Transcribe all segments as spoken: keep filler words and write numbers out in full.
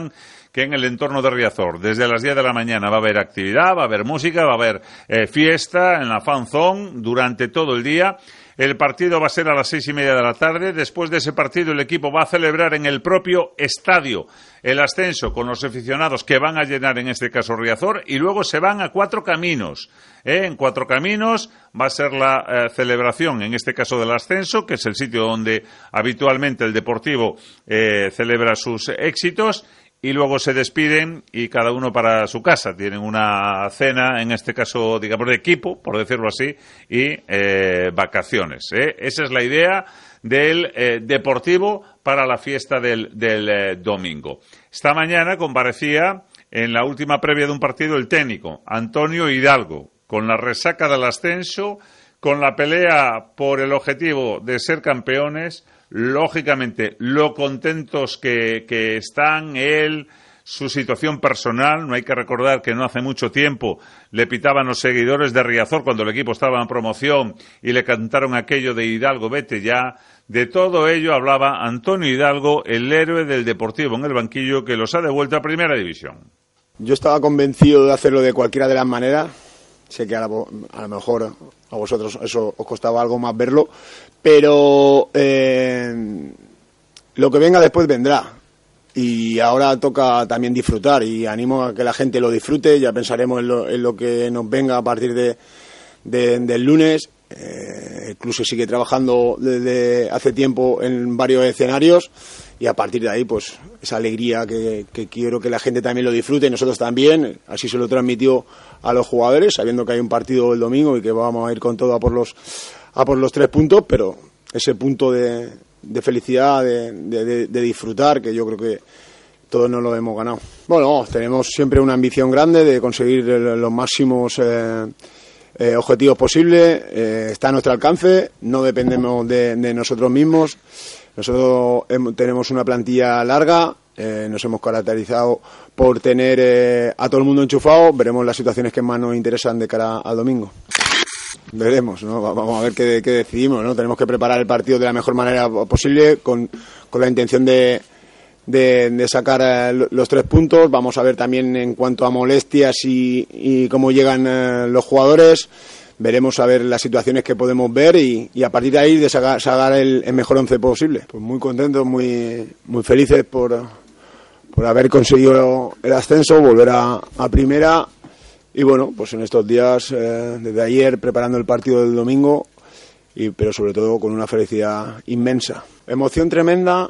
sepan que en el entorno de Riazor, desde las diez de la mañana va a haber actividad, va a haber música, va a haber eh, fiesta en la Fan Zone durante todo el día. El partido va a ser a las seis y media de la tarde. Después de ese partido, el equipo va a celebrar en el propio estadio el ascenso con los aficionados que van a llenar, en este caso, Riazor, y luego se van a Cuatro Caminos. ¿eh? En Cuatro Caminos va a ser la eh, celebración, en este caso, del ascenso, que es el sitio donde habitualmente el Deportivo eh, celebra sus éxitos. Y luego se despiden y cada uno para su casa. Tienen una cena, en este caso, digamos, de equipo, por decirlo así, y eh, vacaciones. ¿eh? Esa es la idea del eh, Deportivo para la fiesta del, del eh, domingo. Esta mañana comparecía en la última previa de un partido el técnico, Antonio Hidalgo, con la resaca del ascenso, con la pelea por el objetivo de ser campeones. Lógicamente, lo contentos que, que están él, su situación personal. No hay que recordar que no hace mucho tiempo le pitaban los seguidores de Riazor cuando el equipo estaba en promoción y le cantaron aquello de Hidalgo, vete ya. De todo ello hablaba Antonio Hidalgo, el héroe del Deportivo en el banquillo, que los ha devuelto a Primera División. Yo estaba convencido de hacerlo de cualquiera de las maneras. Sé que a lo, a lo mejor a vosotros eso os costaba algo más verlo, pero eh, lo que venga después vendrá. Y ahora toca también disfrutar y animo a que la gente lo disfrute. Ya pensaremos en lo, en lo que nos venga a partir de, de del lunes. Eh, el club se sigue trabajando desde hace tiempo en varios escenarios y a partir de ahí, pues, esa alegría que, que quiero que la gente también lo disfrute, y nosotros también. Así se lo transmitió a los jugadores, sabiendo que hay un partido el domingo y que vamos a ir con todo a por los a por los tres puntos, pero ese punto de, de felicidad, de, de, de disfrutar, que yo creo que todos nos lo hemos ganado. Bueno, tenemos siempre una ambición grande de conseguir los máximos eh, eh, objetivos posibles. Eh, está a nuestro alcance, no dependemos de, de nosotros mismos. Nosotros hemos, tenemos una plantilla larga, eh, nos hemos caracterizado por tener eh, a todo el mundo enchufado. Veremos las situaciones que más nos interesan de cara al domingo. Veremos, ¿no? Vamos a ver qué, qué decidimos, ¿no? Tenemos que preparar el partido de la mejor manera posible, con, con la intención de, de, de sacar eh, los tres puntos. Vamos a ver también en cuanto a molestias y, y cómo llegan eh, los jugadores. Veremos a ver las situaciones que podemos ver y, y a partir de ahí de sacar, sacar el, el mejor once posible. Pues muy contentos, muy, muy felices por, por haber conseguido el ascenso, volver a, a primera. Y bueno, pues en estos días, eh, desde ayer, preparando el partido del domingo, y, pero sobre todo con una felicidad inmensa. Emoción tremenda.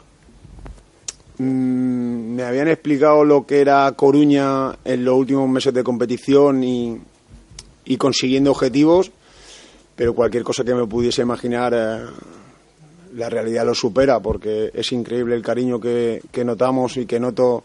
Mm, me habían explicado lo que era Coruña en los últimos meses de competición y, y consiguiendo objetivos, pero cualquier cosa que me pudiese imaginar, eh, la realidad lo supera, porque es increíble el cariño que, que notamos y que noto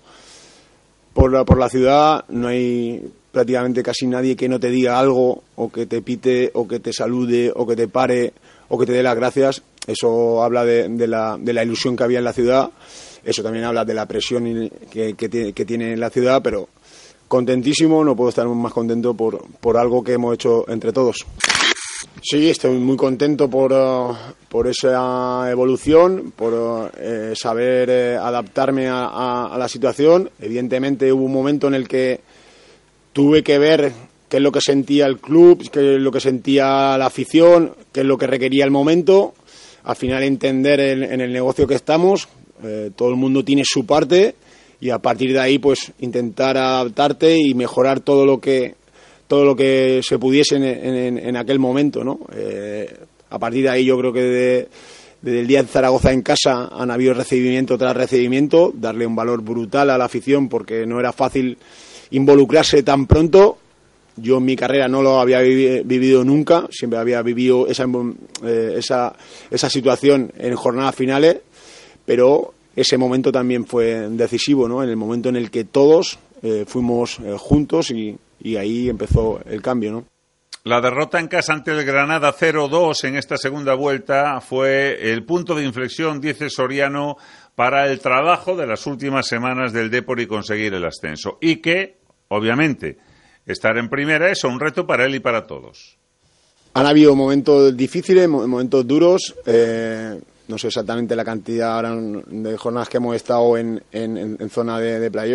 por la, por la ciudad. No hay prácticamente casi nadie que no te diga algo, o que te pite, o que te salude, o que te pare, o que te dé las gracias. Eso habla de, de, la, de la ilusión que había en la ciudad. Eso también habla de la presión que, que, que tiene en la ciudad, pero contentísimo, no puedo estar más contento por, por algo que hemos hecho entre todos. Sí, estoy muy contento por, uh, por esa evolución, por uh, eh, saber eh, adaptarme a, a, a la situación. Evidentemente hubo un momento en el que tuve que ver qué es lo que sentía el club, qué es lo que sentía la afición, qué es lo que requería el momento. Al final entender en, en el negocio que estamos, eh, todo el mundo tiene su parte y a partir de ahí pues intentar adaptarte y mejorar todo lo que todo lo que se pudiese en, en, en aquel momento, ¿no? Eh, a partir de ahí yo creo que de, desde el día de Zaragoza en casa han habido recibimiento tras recibimiento, darle un valor brutal a la afición porque no era fácil involucrarse tan pronto. Yo en mi carrera no lo había vivi- vivido nunca, siempre había vivido esa, eh, esa, esa situación en jornadas finales, pero ese momento también fue decisivo, ¿no? En el momento en el que todos eh, fuimos eh, juntos y, y ahí empezó el cambio, ¿no? La derrota en casa ante el Granada cero dos en esta segunda vuelta fue el punto de inflexión, dice Soriano, para el trabajo de las últimas semanas del Depor y conseguir el ascenso. Y que, obviamente, estar en primera es un reto para él y para todos. Han habido momentos difíciles, momentos duros. Eh, no sé exactamente la cantidad ahora de jornadas que hemos estado en, en, en zona de, de playoff.